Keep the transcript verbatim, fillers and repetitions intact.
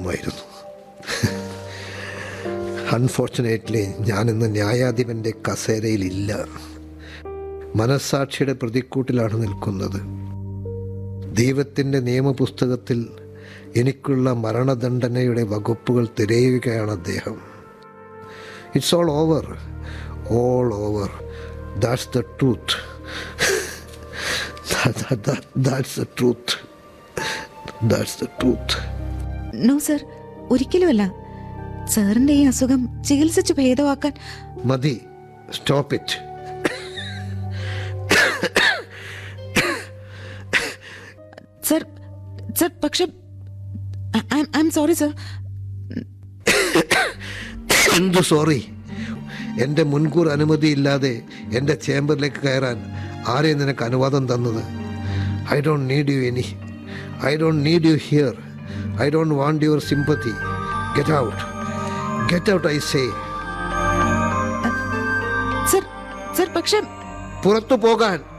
പോകുമായിരുന്നു. അൺഫോർച്ചുനേറ്റ്ലി ഞാനിന്ന് ന്യായാധിപൻ്റെ കസേരയിലില്ല. മനസ്സാക്ഷിയുടെ പ്രതിക്കൂട്ടിലാണ് നിൽക്കുന്നത്. ദൈവത്തിൻ്റെ നിയമപുസ്തകത്തിൽ എനിക്കുള്ള മരണദണ്ഡനയുടെ വകുപ്പുകൾ തിരയുകയാണ് അദ്ദേഹം. It's all over, all over. That's the truth. That's the truth. That's the truth. No sir, ഒരിക്കലുമല്ല. സാറിന്റെ ഈ അസുഖം ചികിത്സിച്ച് ഭേദമാക്കാൻ മതി. Stop it. സർ സർ പക്ഷെ ഐ ആം സോറി സർ. എന്തു സോറി? എൻ്റെ മുൻകൂർ അനുമതിയില്ലാതെ എൻ്റെ ചേംബറിലേക്ക് കയറാൻ ആരെയും നിനക്ക് അനുവാദം തന്നത്? I don't need you any. I don't need you here. I don't want your sympathy. Get out. Get out I say. Sir sir പക്ഷെ പുറത്തു പോകാൻ.